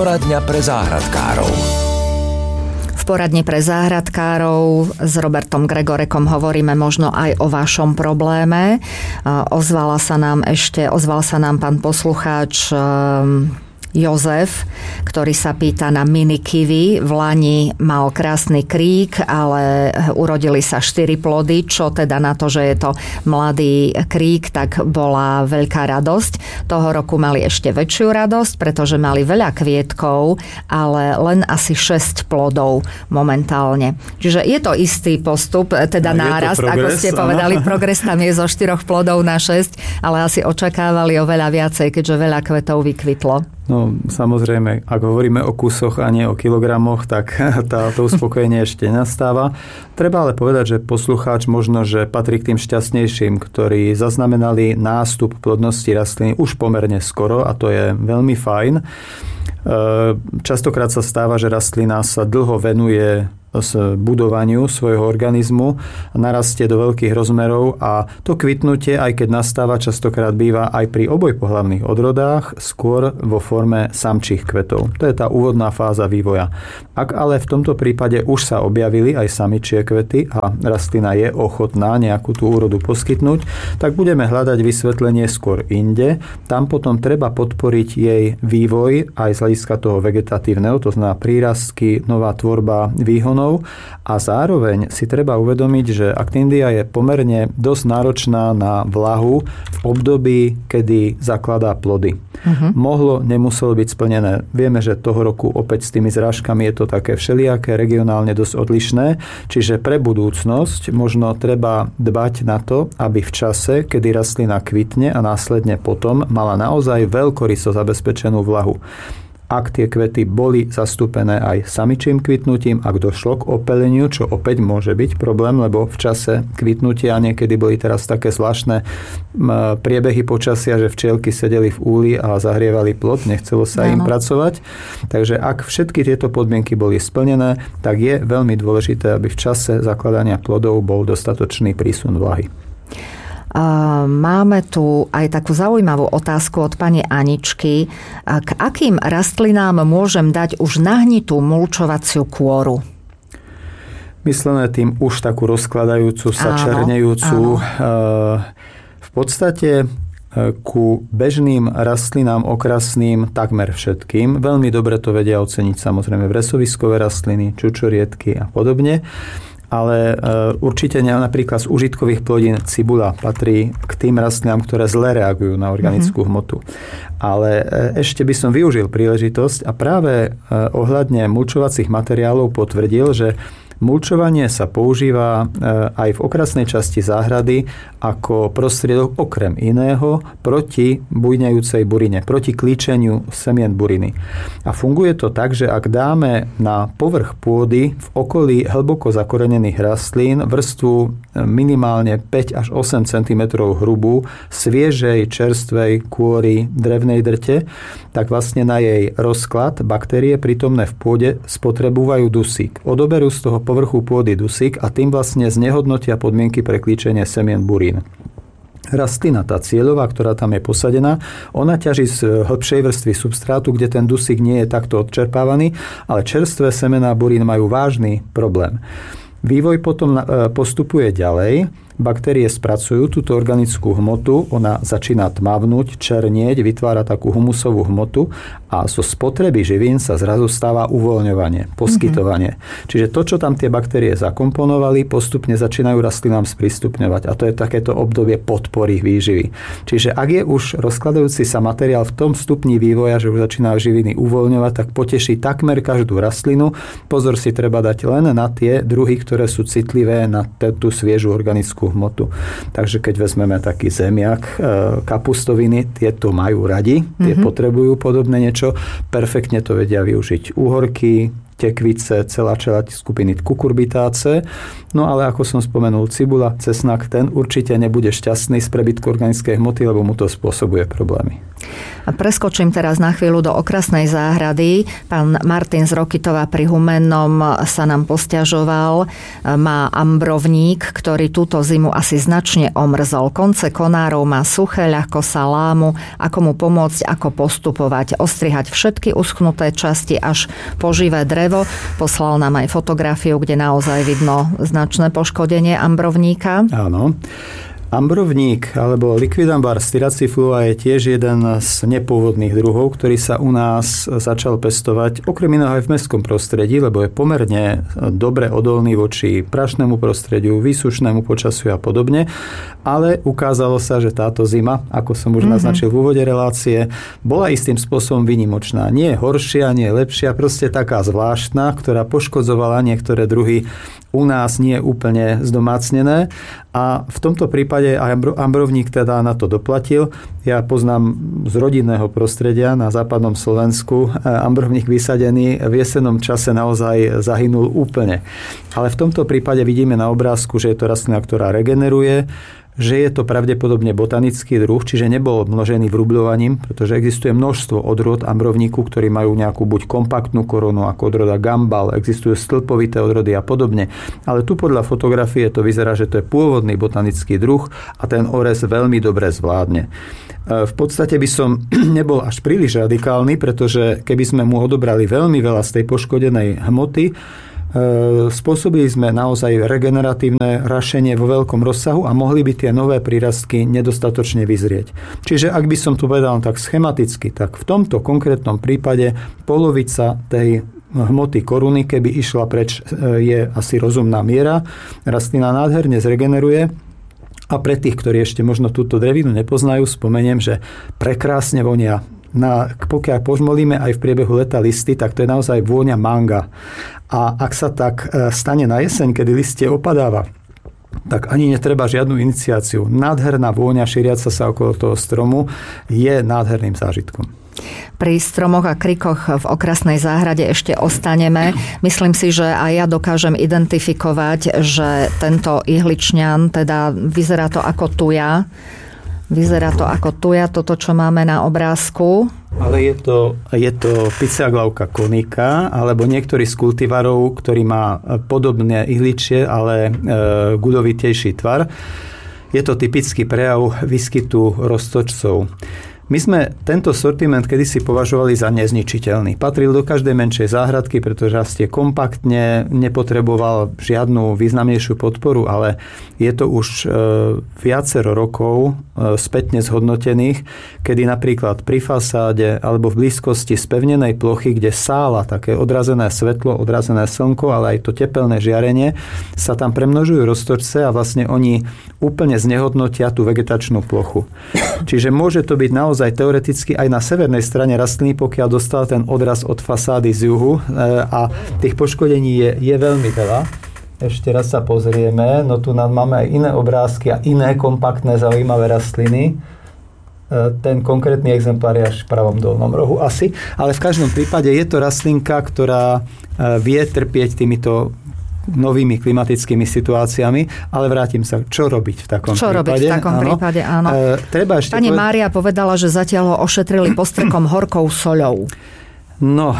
Poradňa pre záhradkárov. V poradni pre záhradkárov s Robertom Gregorekom hovoríme možno aj o vašom probléme. Ozval sa nám pán poslucháč Jozef, ktorý sa pýta na mini kiwi. V lani mal krásny krík, ale urodili sa 4 plody, čo teda na to, že je to mladý krík, tak bola veľká radosť. Toho roku mali ešte väčšiu radosť, pretože mali veľa kvietkov, ale len asi 6 plodov momentálne. Čiže je to istý postup, teda nárast, progres, ako ste povedali, progres tam je zo 4 plodov na 6, ale asi očakávali oveľa viacej, keďže veľa kvetov vykvitlo. No, samozrejme, ak hovoríme o kusoch a nie o kilogramoch, tak to uspokojenie ešte nastáva. Treba ale povedať, že poslucháč možno, že patrí k tým šťastnejším, ktorí zaznamenali nástup plodnosti rastliny už pomerne skoro a to je veľmi fajn. Častokrát sa stáva, že rastlina sa dlho venuje budovaniu svojho organizmu, narastie do veľkých rozmerov a to kvitnutie, aj keď nastáva, častokrát býva aj pri obojpohlavných odrodách, skôr vo forme samčích kvetov. To je tá úvodná fáza vývoja. Ak ale v tomto prípade už sa objavili aj samičie kvety a rastlina je ochotná nejakú tú úrodu poskytnúť, tak budeme hľadať vysvetlenie skôr inde. Tam potom treba podporiť jej vývoj aj z hľadiska toho vegetatívneho, to znamená prírastky, nová tvorba výhonov. A zároveň si treba uvedomiť, že aktíndia je pomerne dosť náročná na vlahu v období, kedy zakladá plody. Mohlo, nemuselo byť splnené. Vieme, že toho roku opäť s tými zrážkami je to také všelijaké, regionálne dosť odlišné. Čiže pre budúcnosť možno treba dbať na to, aby v čase, kedy rastlina kvitne a následne potom mala naozaj veľkoryso zabezpečenú vlahu. Ak tie kvety boli zastúpené aj samičím kvitnutím, ak došlo k opeleniu, čo opäť môže byť problém, lebo v čase kvitnutia niekedy boli teraz také zvláštne priebehy počasia, že včielky sedeli v úli a zahrievali plod, nechcelo sa im pracovať. Takže ak všetky tieto podmienky boli splnené, tak je veľmi dôležité, aby v čase zakladania plodov bol dostatočný prísun vlahy. Máme tu aj takú zaujímavú otázku od pani Aničky. K akým rastlinám môžem dať už nahnitú mulčovaciu kôru? Myslené tým už takú rozkladajúcu sa, černejúcu. V podstate ku bežným rastlinám okrasným takmer všetkým. Veľmi dobre to vedia oceniť samozrejme vresoviskové rastliny, čučoriedky a podobne. Ale určite napríklad z užitkových plodín cibula patrí k tým rastlinám, ktoré zle reagujú na organickú hmotu. Ale ešte by som využil príležitosť a práve ohľadne mulčovacích materiálov potvrdil, že mulčovanie sa používa aj v okrasnej časti záhrady ako prostriedok okrem iného proti bujňajúcej burine, proti klíčeniu semien buriny. A funguje to tak, že ak dáme na povrch pôdy v okolí hlboko zakorenených rastlín vrstvu minimálne 5 až 8 cm hrubú sviežej, čerstvej kôry drevnej drte, tak vlastne na jej rozklad baktérie prítomné v pôde spotrebúvajú dusík. Odoberú z toho povrchu pôdy dusík a tým vlastne znehodnotia podmienky pre klíčenie semien burín. Rastlina, tá cieľová, ktorá tam je posadená, ona ťaží z hlbšej vrstvy substrátu, kde ten dusík nie je takto odčerpávaný, ale čerstvé semená burín majú vážny problém. Vývoj potom postupuje ďalej. Baktérie spracujú túto organickú hmotu, ona začína tmavnúť, černieť, vytvára takú humusovú hmotu a zo spotreby živín sa zrazu stáva uvoľňovanie, poskytovanie. Čiže to, čo tam tie baktérie zakomponovali, postupne začínajú rastlinám sprístupňovať. A to je takéto obdobie podpory výživy. Čiže ak je už rozkladajúci sa materiál v tom stupni vývoja, že už začínajú živiny uvoľňovať, tak poteší takmer každú rastlinu. Pozor si treba dať len na tie druhy, ktoré sú citlivé na tú sviežu organickú hmotu. Takže keď vezmeme taký zemiak, kapustoviny, tieto majú radi, tie potrebujú podobné niečo. Perfektne to vedia využiť uhorky, tekvice, celá čeľaď skupiny Cucurbitáceae. No ale ako som spomenul, cibula, cesnak, ten určite nebude šťastný z prebytku organickej hmoty, lebo mu to spôsobuje problémy. A preskočím teraz na chvíľu do okrasnej záhrady. Pán Martin z Rokytova pri Humennom sa nám posťažoval. Má ambrovník, ktorý túto zimu asi značne omrzol. Konce konárov má suché, ľahko sa lámu. Ako mu pomôcť, ako postupovať? Ostrihať všetky uschnuté časti až po živé drevo. Poslal nám aj fotografiu, kde naozaj vidno značné poškodenie ambrovníka. Áno. Ambrovník alebo Liquidambar styraciflua je tiež jeden z nepôvodných druhov, ktorý sa u nás začal pestovať okrem iného aj v mestskom prostredí, lebo je pomerne dobre odolný voči prašnému prostrediu, výsušnému počasiu a podobne. Ale ukázalo sa, že táto zima, ako som už naznačil v úvode relácie, bola istým spôsobom výnimočná. Nie je horšia, nie je lepšia, proste taká zvláštna, ktorá poškodzovala niektoré druhy u nás nie úplne zdomácnené. A v tomto prípade ambrovník teda na to doplatil. Ja poznám z rodinného prostredia na západnom Slovensku ambrovník vysadený v jesennom čase naozaj zahynul úplne. Ale v tomto prípade vidíme na obrázku, že je to rastlina, ktorá regeneruje, že je to pravdepodobne botanický druh, čiže nebol množený vrubľovaním, pretože existuje množstvo odrôd ambrovníku, ktorí majú nejakú buď kompaktnú korunu, ako odroda gambal, existujú stĺpovité odrody a podobne. Ale tu podľa fotografie to vyzerá, že to je pôvodný botanický druh a ten orez veľmi dobre zvládne. V podstate by som nebol až príliš radikálny, pretože keby sme mu odobrali veľmi veľa z tej poškodenej hmoty, spôsobili sme naozaj regeneratívne rašenie vo veľkom rozsahu a mohli by tie nové prírastky nedostatočne vyzrieť. Čiže ak by som tu povedal tak schematicky, tak v tomto konkrétnom prípade polovica tej hmoty koruny, keby išla preč, je asi rozumná miera. Rastlina nádherne zregeneruje. A pre tých, ktorí ešte možno túto drevinu nepoznajú, spomeniem, že prekrásne vonia. Pokiaľ požmolíme aj v priebehu leta listy, tak to je naozaj vôňa manga. A ak sa tak stane na jeseň, kedy listie opadáva, tak ani netreba žiadnu iniciáciu. Nádherná vôňa šíriaca sa okolo toho stromu je nádherným zážitkom. Pri stromoch a krikoch v okrasnej záhrade ešte ostaneme. Myslím si, že aj ja dokážem identifikovať, že tento ihličňan, teda vyzerá to ako tuja. Vyzerá to ako tuja, toto, čo máme na obrázku. Ale je to Piciaglavka konika, alebo niektorý z kultivarov, ktorý má podobné ihličie, ale guľovitejší tvar. Je to typický prejav výskytu roztočcov. My sme tento sortiment kedysi považovali za nezničiteľný. Patril do každej menšej záhradky, pretože rastie kompaktne, nepotreboval žiadnu významnejšiu podporu, ale je to už viacero rokov spätne zhodnotených, kedy napríklad pri fasáde alebo v blízkosti spevnenej plochy, kde sála také odrazené svetlo, odrazené slnko, ale aj to tepelné žiarenie, sa tam premnožujú roztočce a vlastne oni úplne znehodnotia tú vegetačnú plochu. Čiže môže to byť naozaj teoreticky aj na severnej strane rastliny, pokiaľ dostal ten odraz od fasády z juhu a tých poškodení je veľmi veľa. Ešte raz sa pozrieme, no tu máme aj iné obrázky a iné kompaktné zaujímavé rastliny. Ten konkrétny exemplár je až v pravom dolnom rohu asi, ale v každom prípade je to rastlinka, ktorá vie trpieť týmito novými klimatickými situáciami, ale vrátim sa, čo robiť v takom prípade. Čo robiť v takom prípade, áno. Pani Mária povedala, že zatiaľ ho ošetrili postrekom horkou soľou. No,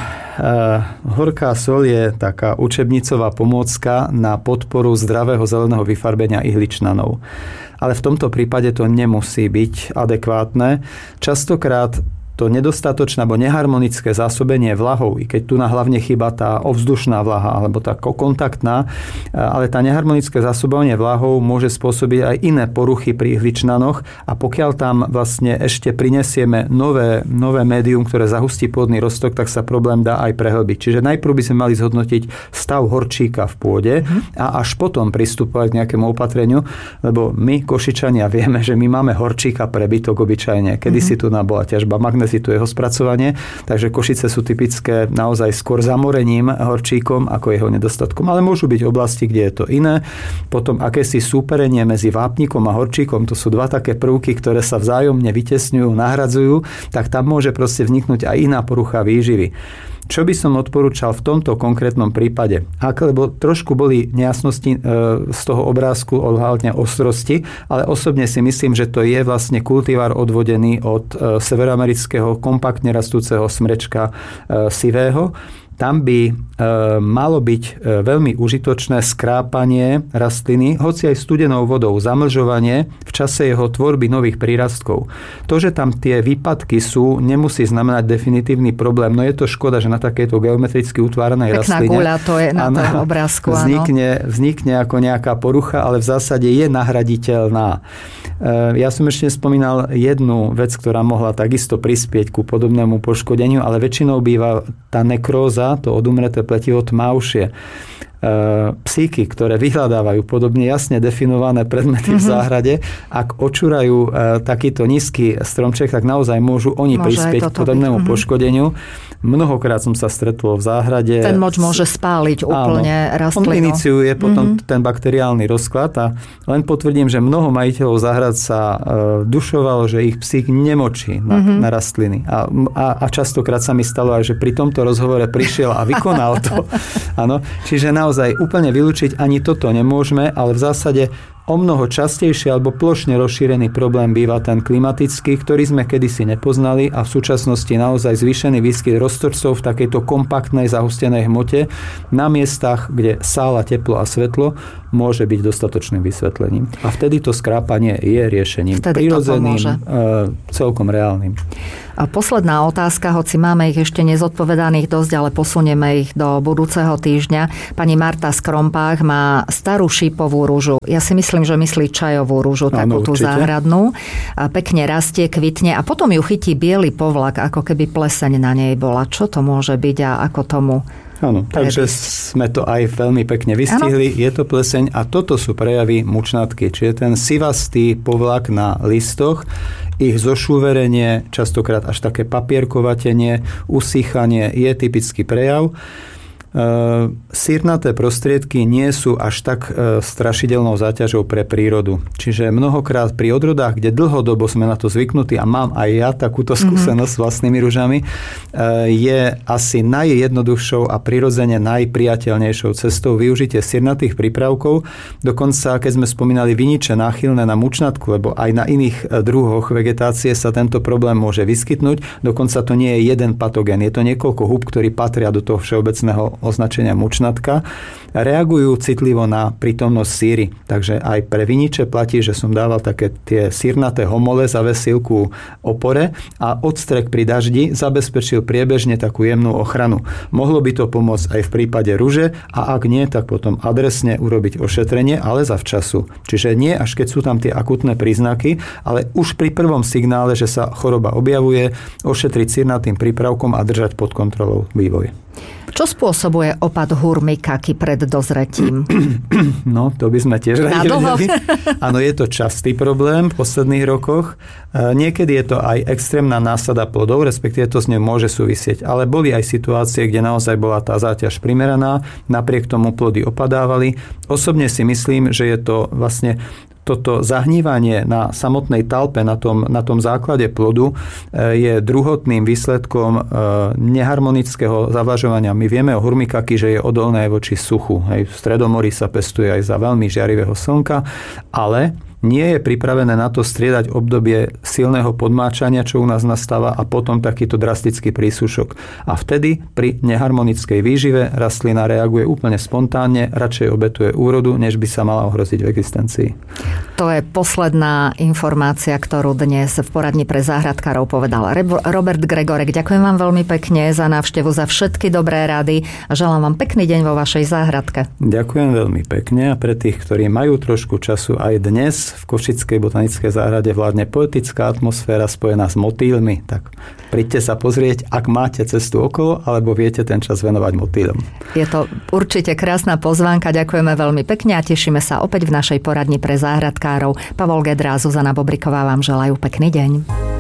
horká soľ je taká učebnicová pomôcka na podporu zdravého zeleného vyfarbenia ihličnanov. Ale v tomto prípade to nemusí byť adekvátne. Častokrát to nedostatočné alebo neharmonické zásobenie vlahou, i keď tu na hlavne chýba tá ovzdušná vlaha alebo tá kontaktná, ale tá neharmonické zásobenie vlahou môže spôsobiť aj iné poruchy pri ihličnanoch a pokiaľ tam vlastne ešte prinesieme nové médium, ktoré zahustí pôdny roztok, tak sa problém dá aj prehlbiť. Čiže najprv by sme mali zhodnotiť stav horčíka v pôde a až potom pristupovať k nejakému opatreniu, lebo my, Košičania, vieme, že my máme horčíka prebytok obyčajne. Kedysi tu bola ťažba magnezitu, jeho spracovanie, takže Košice sú typické naozaj skôr zamorením horčíkom ako jeho nedostatkom, ale môžu byť oblasti, kde je to iné. Potom akési súperenie medzi vápnikom a horčíkom, to sú dva také prvky, ktoré sa vzájomne vytesňujú, nahradzujú, tak tam môže proste vzniknúť aj iná porucha výživy. čo by som odporúčal v tomto konkrétnom prípade? Lebo trošku boli nejasnosti z toho obrázku ohľadne ostrosti, ale osobne si myslím, že to je vlastne kultivár odvodený od severoamerického kompaktne rastúceho smrečka sivého. Tam by malo byť veľmi užitočné skrápanie rastliny, hoci aj studenou vodou, zamlžovanie v čase jeho tvorby nových prírastkov. To, že tam tie výpadky sú, nemusí znamenať definitívny problém. No je to škoda, že na takejto geometricky utváranej rastline... Pekná guľa to je na tom obrázku. Vznikne ako nejaká porucha, ale v zásade je nahraditeľná. Ja som ešte spomínal jednu vec, ktorá mohla takisto prispieť ku podobnému poškodeniu, ale väčšinou býva tá nekróza, to odumreté pletivo tmavšie. Psíky, ktoré vyhľadávajú podobne jasne definované predmety v záhrade, ak očúrajú takýto nízky stromček, tak naozaj môžu oni prispieť k podobnému poškodeniu. Mnohokrát som sa stretol v záhrade. Ten moč môže spáliť úplne rastlinu. On iniciuje potom ten bakteriálny rozklad a len potvrdím, že mnoho majiteľov záhrad sa dušovalo, že ich psík nemočí na rastliny. A častokrát sa mi stalo aj, že pri tomto rozhovore prišiel a vykonal to. Áno. Čiže naozaj úplne vylúčiť ani toto nemôžeme, ale v zásade o mnoho častejšie alebo plošne rozšírený problém býva ten klimatický, ktorý sme kedysi nepoznali a v súčasnosti naozaj zvýšený výskyt roztorcov v takejto kompaktnej zahustenej hmote na miestach, kde sála teplo a svetlo môže byť dostatočným vysvetlením. A vtedy to skrápanie je riešením prirodzeným, celkom reálnym. A posledná otázka, hoci máme ich ešte nezodpovedaných dosť, ale posunieme ich do budúceho týždňa. Pani Marta Skrompách má starú šípovú ružu. Ja si myslím, že myslí čajovú ružu, takú tú záhradnú. A pekne rastie, kvitne a potom ju chytí biely povlak, ako keby pleseň na nej bola. Čo to môže byť a ako tomu? Áno, takže sme to aj veľmi pekne vystihli. Ano. Je to pleseň a toto sú prejavy mučnatky. Čiže ten sivastý povlak na listoch, ich zošúverenie, častokrát až také papierkovatenie, usýchanie je typický prejav. Sírnaté prostriedky nie sú až tak strašidelnou záťažou pre prírodu. Čiže mnohokrát pri odrodách, kde dlhodobo sme na to zvyknutí a mám aj ja takúto skúsenosť s vlastnými ružami, je asi najjednoduchšou a prirodzene najpriateľnejšou cestou využitie sírnatých prípravkov. Dokonca, keď sme spomínali viniče náchylné na mučnatku, lebo aj na iných druhoch vegetácie sa tento problém môže vyskytnúť. Dokonca to nie je jeden patogén. Je to niekoľko húb, ktorí patria do toho všeobecného označenia mučnatka, reagujú citlivo na prítomnosť síry. Takže aj pre viniče platí, že som dával také tie sírnaté homole, zavesil ku opore a odstrek pri daždi zabezpečil priebežne takú jemnú ochranu. Mohlo by to pomôcť aj v prípade ruže a ak nie, tak potom adresne urobiť ošetrenie, ale zavčasu. Čiže nie až keď sú tam tie akutné príznaky, ale už pri prvom signále, že sa choroba objavuje, ošetriť sírnatým prípravkom a držať pod kontrolou vývoj. Čo spôsobuje opad hurmikaky pred dozretím? No, to by sme tiež radi vedeli. Áno, je to častý problém v posledných rokoch. Niekedy je to aj extrémna násada plodov, respektíve to s ňou môže súvisieť. Ale boli aj situácie, kde naozaj bola tá záťaž primeraná, napriek tomu plody opadávali. Osobne si myslím, že je to vlastne toto zahnívanie na samotnej talpe, na tom základe plodu je druhotným výsledkom neharmonického zavlažovania. My vieme o hurmikaky, že je odolné voči suchu. Hej, v Stredomorí sa pestuje aj za veľmi žiarivého slnka, ale nie je pripravené na to striedať obdobie silného podmáčania, čo u nás nastáva, a potom takýto drastický prísušok. A vtedy pri neharmonickej výžive rastlina reaguje úplne spontánne, radšej obetuje úrodu, než by sa mala ohroziť v existencii. To je posledná informácia, ktorú dnes v poradni pre záhradkárov povedal Robert Gregorek. Ďakujem vám veľmi pekne za návštevu, za všetky dobré rady a želám vám pekný deň vo vašej záhradke. Ďakujem veľmi pekne a pre tých, ktorí majú trošku času aj dnes, v Košickej botanickej záhrade vládne poetická atmosféra spojená s motýlmi. Tak príďte sa pozrieť, ak máte cestu okolo, alebo viete ten čas venovať motýlom. Je to určite krásna pozvánka. Ďakujeme veľmi pekne a tešíme sa opäť v našej poradni pre záhradkárov. Pavol Gedra a Zuzana Bobriková vám želajú pekný deň.